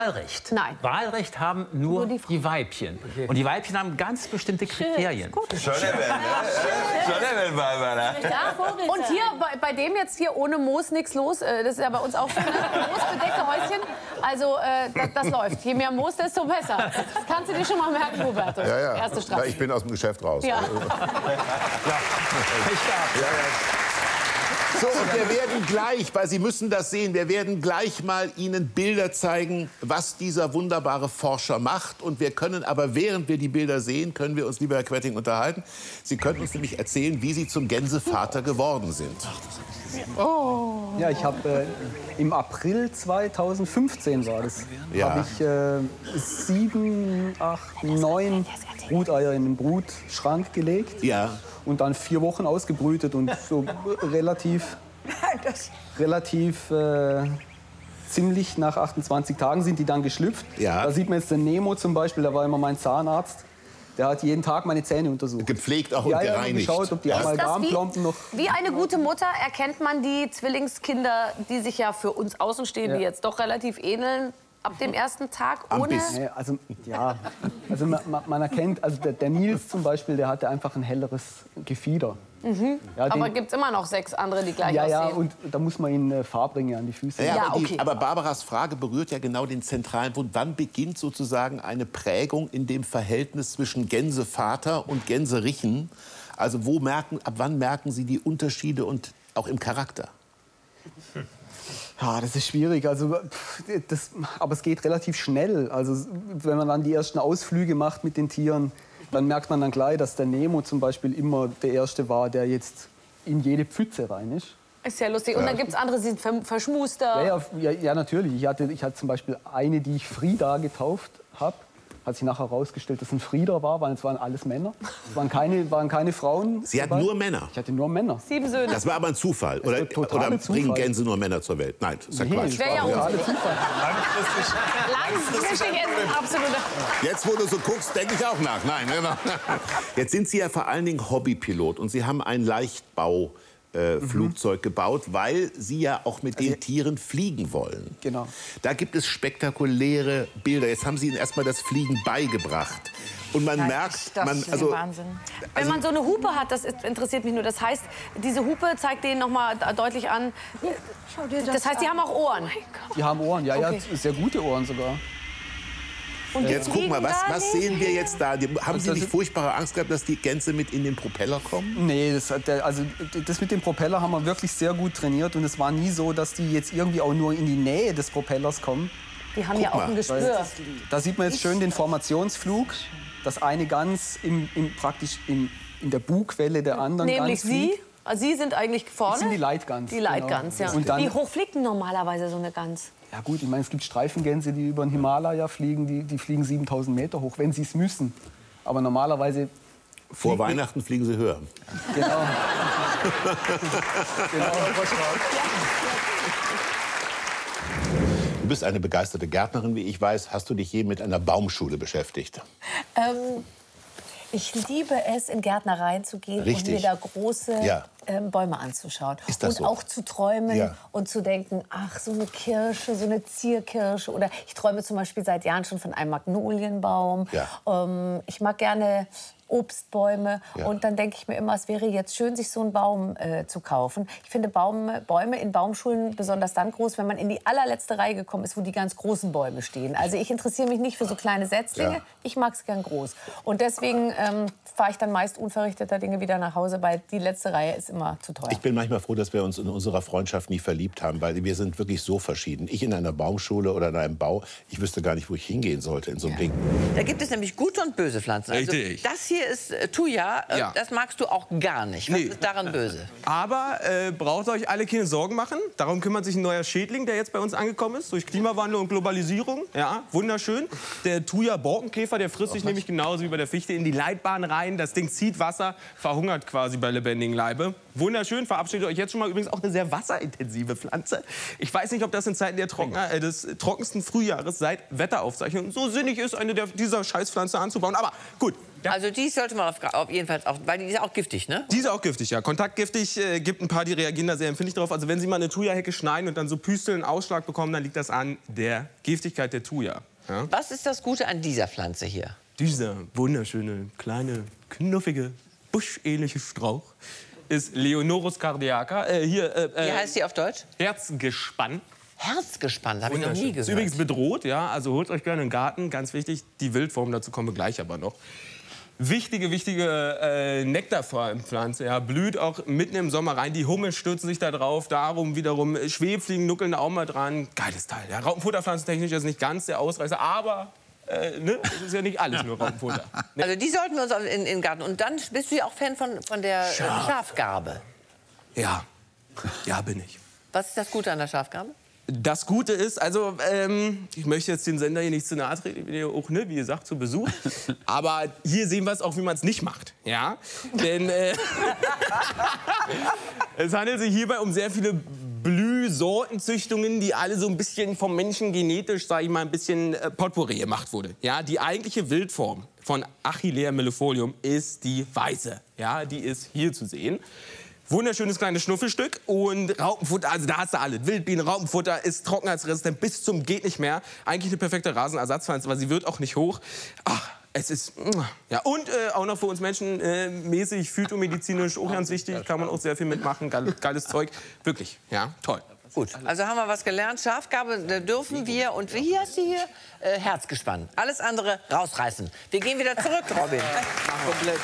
Wahlrecht. Nein. Wahlrecht haben nur die Weibchen. Okay. Und die Weibchen haben ganz bestimmte Kriterien. Schon erwähnt, Barbara. Und hier, bei dem jetzt hier ohne Moos nichts los. Das ist ja bei uns auch so, ne? Moosbedeckte Häuschen. Also, das läuft. Je mehr Moos, desto besser. Das kannst du dir schon mal merken, Roberto. Ja. Erste Strafe. Ja, ich bin aus dem Geschäft raus. Ja. So, und wir werden gleich, weil Sie müssen das sehen, wir werden gleich mal Ihnen Bilder zeigen, was dieser wunderbare Forscher macht. Und wir können aber, während wir die Bilder sehen, können wir uns, lieber Herr Quetting, unterhalten. Sie können uns nämlich erzählen, wie Sie zum Gänsevater geworden sind. Oh. Ja, ich habe im April 2015 war das, habe ich 7, 8, 9 Bruteier in den Brutschrank gelegt. Ja. Und dann 4 Wochen ausgebrütet und so relativ ziemlich nach 28 Tagen sind die dann geschlüpft. Ja. Da sieht man jetzt den Nemo zum Beispiel, der war immer mein Zahnarzt. Der hat jeden Tag meine Zähne untersucht. Gepflegt auch und gereinigt. Geschaut, ob die Amalgamplomben noch... Wie eine gute Mutter erkennt man die Zwillingskinder, die sich ja für uns Außenstehende jetzt doch relativ ähneln, ab dem ersten Tag ohne... Nee, also man erkennt, also der Nils zum Beispiel, der hatte einfach ein helleres Gefieder. Ja, aber gibt es immer noch 6 andere, die gleich aussehen? Ja, und da muss man ihn Farbringe an die Füße. Ja, aber Barbaras Frage berührt ja genau den zentralen Punkt. Wann beginnt sozusagen eine Prägung in dem Verhältnis zwischen Gänsevater und Gänserichen? Also ab wann merken Sie die Unterschiede und auch im Charakter? Ja, das ist schwierig. Also, aber es geht relativ schnell. Also, wenn man dann die ersten Ausflüge macht mit den Tieren, dann merkt man dann gleich, dass der Nemo zum Beispiel immer der Erste war, der jetzt in jede Pfütze rein ist. Ist ja lustig. Und dann gibt es andere, die sind verschmuster. Ja, natürlich. Ich hatte zum Beispiel eine, die ich Frida getauft habe. Hat sich nachher herausgestellt, dass ein Frieder war, weil es waren alles Männer. Es waren keine Frauen. Sie hatten nur Männer? Ich hatte nur Männer. 7 Söhne. Das war aber ein Zufall. Oder bringen Gänse nur Männer zur Welt? Nein, das ist ja Quatsch. Wäre ja totale Zufall. Langfristig absolut. Jetzt, wo du so guckst, denke ich auch nach. Nein, jetzt sind Sie ja vor allen Dingen Hobbypilot und Sie haben ein Leichtbau-Flugzeug gebaut, weil Sie ja auch mit den Tieren fliegen wollen. Genau. Da gibt es spektakuläre Bilder. Jetzt haben Sie Ihnen erstmal das Fliegen beigebracht. Und man merkt, Wahnsinn. Wenn man so eine Hupe hat, das interessiert mich nur. Das heißt, diese Hupe zeigt denen noch mal deutlich an. Schau dir das heißt, die haben auch Ohren. Die haben Ohren, ja, sehr gute Ohren sogar. Und jetzt guck mal, was sehen wir jetzt da? Haben Sie nicht furchtbare Angst gehabt, dass die Gänse mit in den Propeller kommen? Nee, das mit dem Propeller haben wir wirklich sehr gut trainiert. Und es war nie so, dass die jetzt irgendwie auch nur in die Nähe des Propellers kommen. Die haben ja auch ein Gespür. Da sieht man jetzt schön den Formationsflug. Das eine Gans praktisch in der Bugwelle der anderen Gans. Nämlich Sie? Sie sind eigentlich vorne? Das sind die Leitgans. Die Leitgans, ja. Und dann, wie hoch fliegt denn normalerweise so eine Gans? Ja gut, ich meine, es gibt Streifengänse, die über den Himalaya fliegen. Die fliegen 7000 Meter hoch, wenn sie es müssen. Aber normalerweise... Vor Weihnachten fliegen sie höher. Genau. Du bist eine begeisterte Gärtnerin, wie ich weiß. Hast du dich je mit einer Baumschule beschäftigt? Ich liebe es, in Gärtnereien zu gehen und mir da große Bäume anzuschauen. Ist das und so? auch zu träumen und zu denken, ach, so eine Kirsche, so eine Zierkirsche. Oder ich träume zum Beispiel seit Jahren schon von einem Magnolienbaum. Ich mag gerne Obstbäume. Und dann denke ich mir immer, es wäre jetzt schön, sich so einen Baum zu kaufen. Ich finde Bäume in Baumschulen besonders dann groß, wenn man in die allerletzte Reihe gekommen ist, wo die ganz großen Bäume stehen. Also ich interessiere mich nicht für so kleine Setzlinge. Ich mag es gern groß. Und deswegen fahre ich dann meist unverrichteter Dinge wieder nach Hause, weil die letzte Reihe ist immer zu teuer. Ich bin manchmal froh, dass wir uns in unserer Freundschaft nie verliebt haben, weil wir sind wirklich so verschieden. Ich in einer Baumschule oder in einem Bau, ich wüsste gar nicht, wo ich hingehen sollte in so einem Ding. Da gibt es nämlich gute und böse Pflanzen. Also das hier ist Thuja, das magst du auch gar nicht. Was ist daran böse? Aber braucht euch alle keine Sorgen machen. Darum kümmert sich ein neuer Schädling, der jetzt bei uns angekommen ist, durch Klimawandel und Globalisierung. Ja, wunderschön. Der Thuja-Borkenkäfer, der frisst sich nämlich genauso wie bei der Fichte in die Leitbahn rein. Das Ding zieht Wasser, verhungert quasi bei lebendigem Leibe. Wunderschön, verabschiedet euch jetzt schon mal. Übrigens auch eine sehr wasserintensive Pflanze. Ich weiß nicht, ob das in Zeiten des trockensten Frühjahres seit Wetteraufzeichnungen so sinnig ist, eine dieser Scheißpflanze anzubauen. Aber gut. Ja. Also die sollte man auf jeden Fall, weil die ist auch giftig, ne? Die ist auch giftig, ja. Kontaktgiftig, gibt ein paar, die reagieren da sehr empfindlich drauf. Also wenn Sie mal eine Thuja-Hecke schneiden und dann so Püsteln, Ausschlag bekommen, dann liegt das an der Giftigkeit der Thuja. Ja? Was ist das Gute an dieser Pflanze hier? Dieser wunderschöne, kleine, knuffige, buschähnliche Strauch ist Leonorus cardiaca. Wie heißt die auf Deutsch? Herzgespann. Herzgespann, habe ich noch nie gehört. Ist übrigens bedroht, ja. Also holt euch gerne einen Garten, ganz wichtig. Die Wildform, dazu kommen wir gleich aber noch. Wichtige Nektarpflanze, ja, blüht auch mitten im Sommer rein. Die Hummeln stürzen sich da drauf, darum wiederum Schwebfliegen nuckeln da auch mal dran. Geiles Teil. Ja. Raupenfutterpflanzentechnisch ist nicht ganz der Ausreißer, aber ne, es ist ja nicht alles nur Raupenfutter. Ne? Also die sollten wir uns in den Garten. Und dann bist du ja auch Fan von der Schafgarbe. Ja, ja bin ich. Was ist das Gute an der Schafgarbe? Das Gute ist, also ich möchte jetzt den Sender hier nicht zu nahe treten, ich bin ja auch, ne, wie gesagt, zu Besuch. Aber hier sehen wir es auch, wie man es nicht macht. Ja? Denn es handelt sich hierbei um sehr viele Blühsortenzüchtungen, die alle so ein bisschen vom Menschen genetisch, sage ich mal, ein bisschen Potpourri gemacht wurde. Ja? Die eigentliche Wildform von Achillea millefolium ist die weiße. Ja? Die ist hier zu sehen. Wunderschönes kleines Schnuffelstück und Raupenfutter, also da hast du alles. Wildbienen, Raupenfutter, ist trockenheitsresistent bis zum geht nicht mehr. Eigentlich eine perfekte Rasenersatzpflanze, aber sie wird auch nicht hoch. Ach, es ist, ja. Und auch noch für uns Menschen mäßig, phytomedizinisch, auch ganz wichtig, kann man auch sehr viel mitmachen, geiles Zeug. Wirklich, ja, toll. Gut, also haben wir was gelernt. Schafgarbe dürfen wir, und wie heißt die hier? Herzgespann. Alles andere rausreißen. Wir gehen wieder zurück, Robin. Komplett.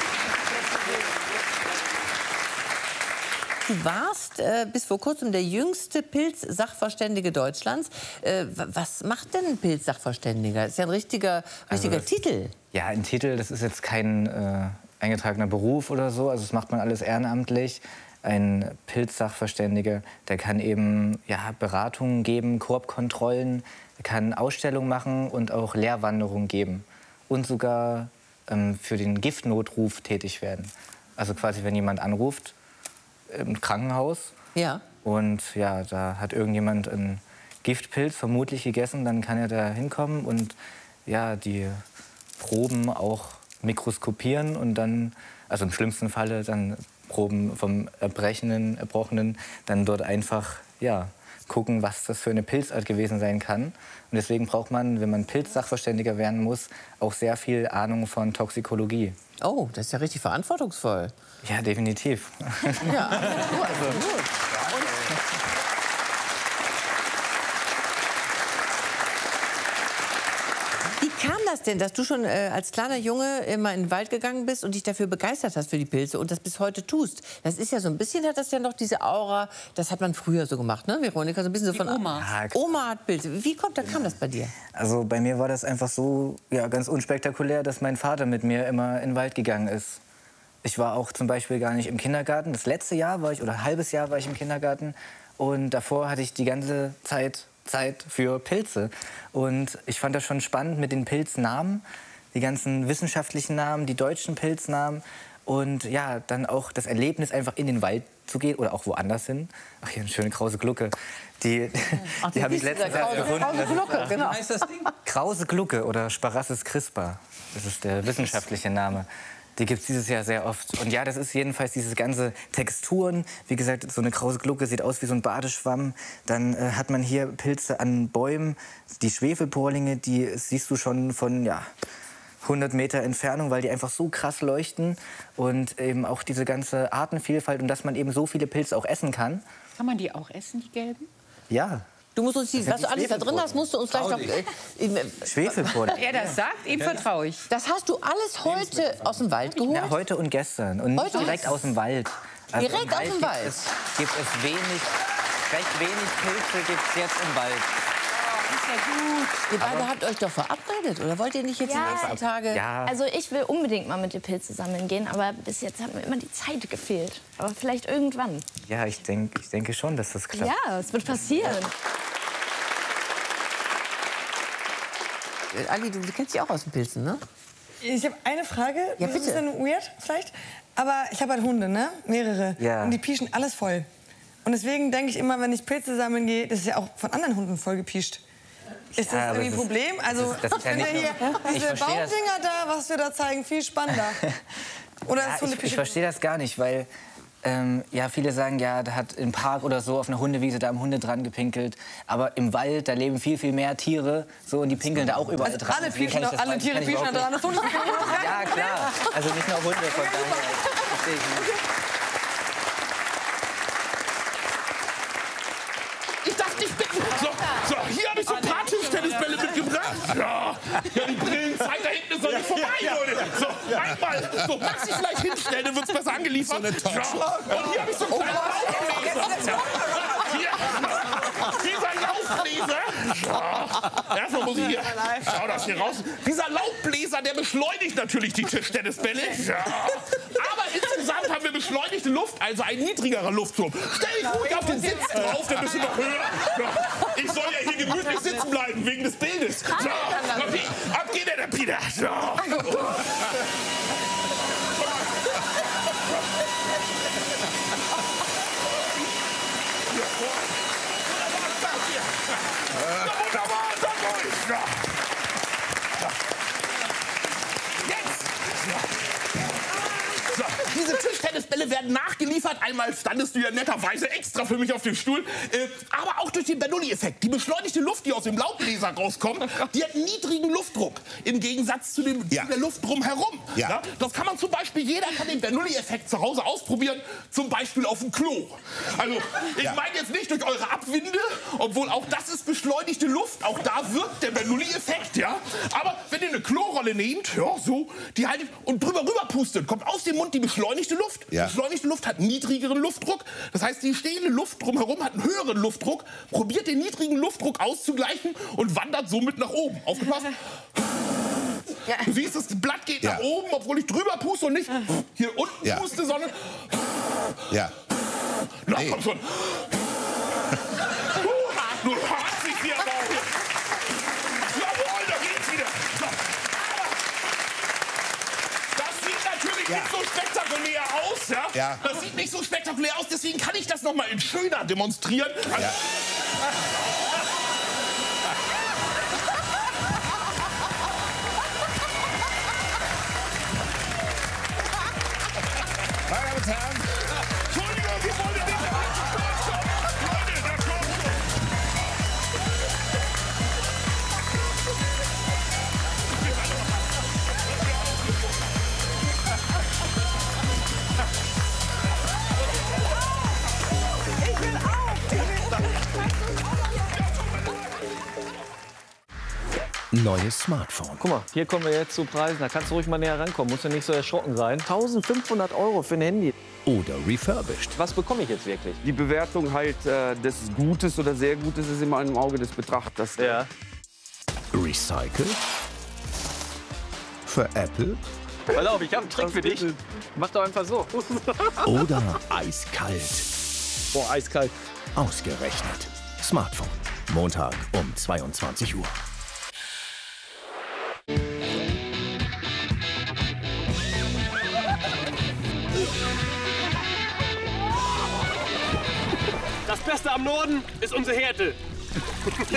Du warst bis vor kurzem der jüngste Pilzsachverständige Deutschlands. Was macht denn ein Pilzsachverständiger? Das ist ja ein richtiger Titel. Ja, ein Titel, das ist jetzt kein eingetragener Beruf oder so. Also das macht man alles ehrenamtlich. Ein Pilzsachverständiger, der kann eben Beratungen geben, Korbkontrollen, kann Ausstellungen machen und auch Lehrwanderungen geben. Und sogar für den Giftnotruf tätig werden. Also quasi, wenn jemand anruft, im Krankenhaus. Ja. Und ja, da hat irgendjemand einen Giftpilz vermutlich gegessen, dann kann er da hinkommen und ja, die Proben auch mikroskopieren und dann, also im schlimmsten Falle, dann Proben vom Erbrochenen, dann dort einfach, gucken, was das für eine Pilzart gewesen sein kann. Und deswegen braucht man, wenn man Pilzsachverständiger werden muss, auch sehr viel Ahnung von Toxikologie. Oh, das ist ja richtig verantwortungsvoll. Ja, definitiv. Ja, also gut. Wie kam das denn, dass du schon als kleiner Junge immer in den Wald gegangen bist und dich dafür begeistert hast für die Pilze und das bis heute tust? Das ist ja so ein bisschen, hat das ja noch diese Aura, das hat man früher so gemacht, ne, Veronika? So ein bisschen so von Oma. Oma hat Pilze. Wie kam das bei dir? Also bei mir war das einfach so ganz unspektakulär, dass mein Vater mit mir immer in den Wald gegangen ist. Ich war auch zum Beispiel gar nicht im Kindergarten. Das letzte Jahr war ich, oder ein halbes Jahr war ich im Kindergarten. Und davor hatte ich die ganze Zeit für Pilze. Und ich fand das schon spannend mit den Pilznamen, die ganzen wissenschaftlichen Namen, die deutschen Pilznamen. Und ja, dann auch das Erlebnis, einfach in den Wald zu gehen oder auch woanders hin. Ach, hier eine schöne krause Glucke. Die habe ich letztens gefunden. Krause Glucke, genau. Wie heißt das Ding? Krause Glucke oder Sparassus crispa. Das ist der wissenschaftliche Name. Die gibt es dieses Jahr sehr oft. Und ja, das ist jedenfalls diese ganze Texturen. Wie gesagt, so eine krause Glucke sieht aus wie so ein Badeschwamm. Dann hat man hier Pilze an Bäumen. Die Schwefelbohrlinge, die siehst du schon von 100 Meter Entfernung, weil die einfach so krass leuchten. Und eben auch diese ganze Artenvielfalt und dass man eben so viele Pilze auch essen kann. Kann man die auch essen, die gelben? Ja. Du musst uns was du alles da drin hast, musst du uns gleich noch... Schwefelbohrlinge. Er das sagt, ihm vertraue ich. Das hast du alles heute aus dem Wald geholt? Ja, heute und gestern. Und nicht direkt aus dem Wald. Also direkt aus dem Wald? Gibt es recht wenig Pilze gibt es jetzt im Wald. Das ist ja gut. Ihr beide habt euch doch verabredet, oder wollt ihr nicht jetzt die nächsten Tage... Ja. Also ich will unbedingt mal mit den Pilze sammeln gehen, aber bis jetzt hat mir immer die Zeit gefehlt. Aber vielleicht irgendwann. Ja, ich denke schon, dass das klappt. Ja, es wird passieren. Ali, du kennst dich auch aus den Pilzen, ne? Ich habe eine Frage. Ja, das ist bitte. ein weird vielleicht. Aber ich habe halt Hunde, ne? Mehrere. Ja. Und die pieschen alles voll. Und deswegen denke ich immer, wenn ich Pilze sammeln gehe, das ist ja auch von anderen Hunden voll gepiescht. Ist das irgendwie ein Problem? Also, das ist ja ich nicht finde hier diese Baumdinger da, was wir da zeigen, viel spannender. Oder ist ich verstehe das gar nicht, weil ja, viele sagen, ja, da hat im Park oder so auf einer Hundewiese da haben Hunde dran gepinkelt. Aber im Wald, da leben viel, viel mehr Tiere so, und die pinkeln da auch überall dran. Alle Tiere pieschen da dran. Das Hunde ja, klar. Also nicht nur Hunde, von daher verstehe ich nicht. Ich darf dich bitten. So, hier habe ich so ein paar Tischtennisbälle mitgebracht. Ja, die Brillenzeit da hinten ist noch nicht vorbei, Leute. So, einmal. So, magst du dich vielleicht hinstellen, dann wird es besser angeliefert. So und hier habe ich so einen kleinen Laubbläser. Dieser Laubbläser. Erstmal muss ich hier. Schau das hier raus. Dieser Laubbläser, der beschleunigt natürlich die Tischtennisbälle. Ja. Aber insgesamt haben wir beschleunigte Luft, also ein niedrigerer Luftdruck. Stell dich ruhig auf den Sitz drauf, dann bist du noch höher. Ich soll ja hier gemütlich sitzen bleiben, wegen des Bildes. So, ab geht der Peter. So. Wunderbar, so, diese Tischtennisbälle werden nachgeliefert. Einmal standest du ja netterweise extra für mich auf dem Stuhl. Aber auch durch den Bernoulli-Effekt. Die beschleunigte Luft, die aus dem Laubbläser rauskommt, die hat einen niedrigen Luftdruck. Im Gegensatz zu der Luft drumherum. Ja. Das kann man zum Beispiel, jeder kann den Bernoulli-Effekt zu Hause ausprobieren. Zum Beispiel auf dem Klo. Also, ich meine jetzt nicht durch eure Abwinde, obwohl auch das ist beschleunigte Luft. Auch da wirkt der Bernoulli-Effekt, ja. Aber wenn ihr eine Klorolle nehmt, ja, so, die haltet und drüber rüber pustet, kommt aus dem Mund die beschleunigte Luft. Ja. Beschleunigte Luft hat einen niedrigeren Luftdruck. Das heißt, die stehende Luft drumherum hat einen höheren Luftdruck. Probiert den niedrigen Luftdruck auszugleichen und wandert somit nach oben. Aufgepasst. Ja. Du siehst, das Blatt geht nach oben, obwohl ich drüber puste und nicht hier unten puste, sondern... Ja. Na, komm schon. Du hast dich hier aber auch. Jawohl, da geht's wieder. So. Das sieht natürlich nicht so spektakulär aus. Ja? Das sieht nicht so spektakulär aus, deswegen kann ich das noch mal in schöner demonstrieren. Also, Meine Damen und Herren, Entschuldigung, ich wollte nicht. Leute, da kommt. Ich will auch. Neues Smartphone. Guck mal, hier kommen wir jetzt zu Preisen. Da kannst du ruhig mal näher rankommen. Musst du nicht so erschrocken sein. 1.500 € für ein Handy. Oder refurbished. Was bekomme ich jetzt wirklich? Die Bewertung halt des Gutes oder sehr Gutes ist immer im Auge des Betrachters. Ja. Recycelt. Für Apple. Pass auf, ich habe einen Trick für dich. Mach doch einfach so. Oder eiskalt. Boah, eiskalt. Ausgerechnet. Smartphone. Montag um 22 Uhr. Das Beste am Norden ist unsere Härte.